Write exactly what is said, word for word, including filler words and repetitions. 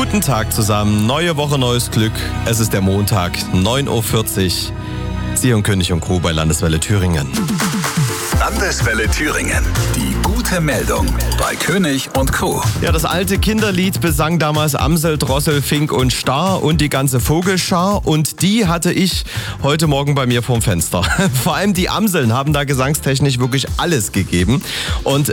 Guten Tag zusammen, neue Woche, neues Glück. Es ist der Montag, neun Uhr vierzig. Sie und König und Crew bei Landeswelle Thüringen. Landeswelle Thüringen. Die gute Meldung bei König und Crew. Ja, das alte Kinderlied besang damals Amsel, Drossel, Fink und Star und die ganze Vogelschar. Und die hatte ich heute Morgen bei mir vorm Fenster. Vor allem die Amseln haben da gesangstechnisch wirklich alles gegeben. Und